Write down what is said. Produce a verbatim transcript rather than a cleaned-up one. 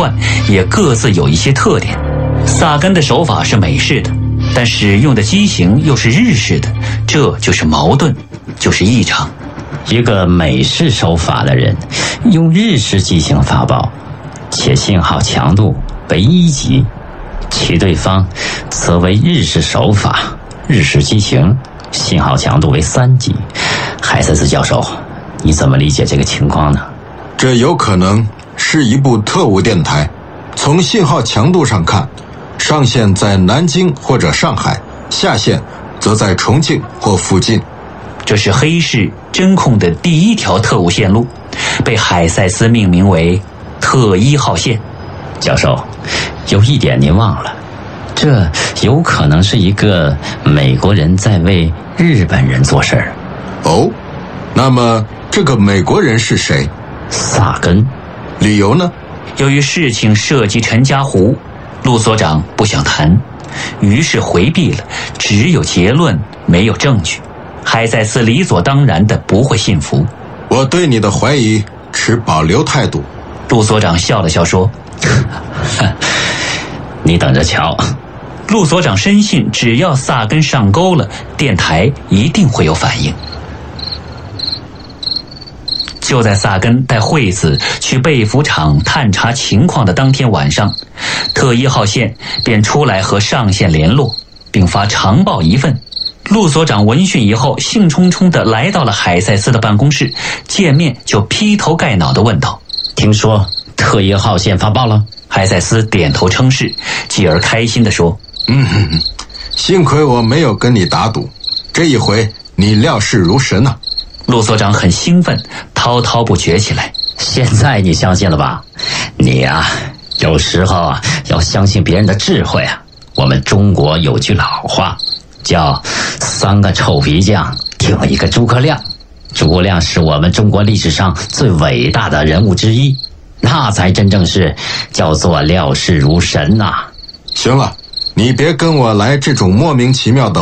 惯也各自有一些特点。萨根的手法是美式的，但使用的机型又是日式的，这就是矛盾，就是异常。 一个美式手法的人用日式机型发报，且信号强度为一级，其对方则为日式手法、日式机型，信号强度为三级。海塞斯教授，你怎么理解这个情况呢？ 这有可能是一部特务电台，从信号强度上看，上线在南京或者上海，下线则在重庆或附近。 这是黑市侦控的第一条特务线路，被海塞斯命名为特一号线。 教授，有一点您忘了，这有可能是一个美国人在为日本人做事儿。 哦，那么这个美国人是谁？ 萨根。 理由呢？ 由于事情涉及陈家湖，陆所长不想谈，于是回避了，只有结论没有证据。海塞斯理所当然的不会信服。 我对你的怀疑持保留态度。 陆所长笑了笑说你等着瞧。 陆所长深信只要萨根上钩了，电台一定会有反应。就在萨根带惠子去被服厂探查情况的当天晚上，特一号线便出来和上线联络，并发长报一份。陆所长闻讯以后，兴冲冲地来到了海塞斯的办公室，见面就劈头盖脑地问道： 听说特一号线发报了？ 海塞斯点头称是，继而开心地说： 嗯哼哼，幸亏我没有跟你打赌，这一回你料事如神啊。 陆所长很兴奋，滔滔不绝起来。 现在你相信了吧？你呀、啊，有时候啊要相信别人的智慧啊。我们中国有句老话，叫三个臭皮匠顶一个诸葛亮。诸葛亮是我们中国历史上最伟大的人物之一，那才真正是叫做料事如神呐、啊。 行了，你别跟我来这种莫名其妙的